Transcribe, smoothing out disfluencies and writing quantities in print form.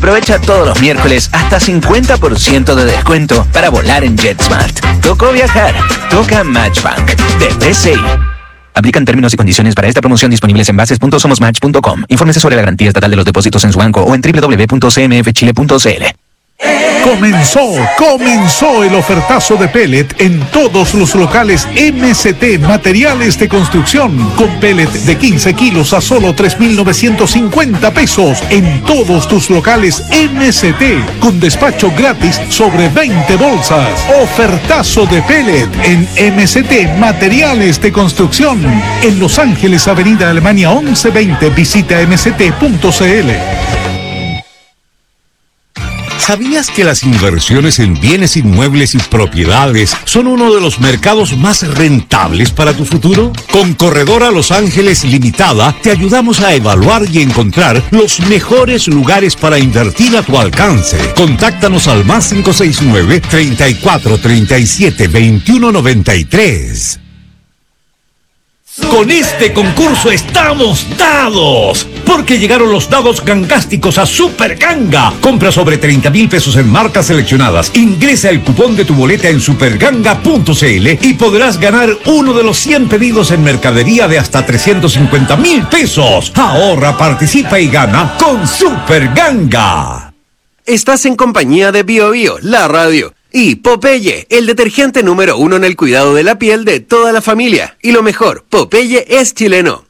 Aprovecha todos los miércoles hasta 50% de descuento para volar en JetSmart. Tocó viajar. Toca Matchbank de BCI. Aplican términos y condiciones para esta promoción disponibles en bases.somosmatch.com. Infórmese sobre la garantía estatal de los depósitos en su banco o en www.cmfchile.cl. Comenzó el ofertazo de pellet en todos los locales MST Materiales de Construcción, con pellet de 15 kilos a solo 3,950 pesos en todos tus locales MST, con despacho gratis sobre 20 bolsas. Ofertazo de pellet en MST Materiales de Construcción, en Los Ángeles, Avenida Alemania 1120. Visita mst.cl. ¿Sabías que las inversiones en bienes inmuebles y propiedades son uno de los mercados más rentables para tu futuro? Con Corredora Los Ángeles Limitada te ayudamos a evaluar y encontrar los mejores lugares para invertir a tu alcance. Contáctanos al más 569-3437-2193. Con este concurso estamos dados, porque llegaron los dados gangásticos a Super Ganga. Compra sobre 30,000 pesos en marcas seleccionadas. Ingresa el cupón de tu boleta en superganga.cl y podrás ganar uno de los 100 pedidos en mercadería de hasta 350,000 pesos. Ahorra, participa y gana con Super Ganga. Estás en compañía de Bio Bio, la radio. Y Popeye, el detergente número 1 en el cuidado de la piel de toda la familia. Y lo mejor, Popeye es chileno.